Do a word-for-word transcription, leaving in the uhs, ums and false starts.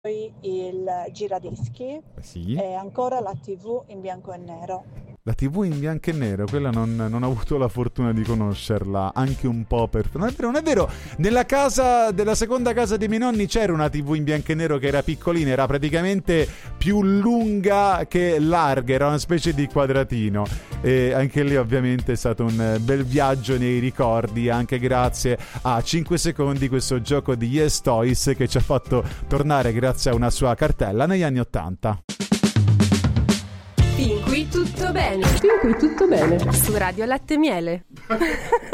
il giradischi Sì. e ancora la tivù in bianco e nero. La tivù in bianco e nero, quella non, non ho avuto la fortuna di conoscerla, anche un po' per... Non è vero, non è vero, nella casa, della seconda casa dei miei nonni c'era una tivù in bianco e nero che era piccolina, era praticamente più lunga che larga, era una specie di quadratino, e anche lì ovviamente è stato un bel viaggio nei ricordi, anche grazie a cinque secondi, questo gioco di Yes Toys che ci ha fatto tornare grazie a una sua cartella negli anni ottanta. Fin qui tutto bene. Fin qui tutto bene. Su Radio Latte e Miele.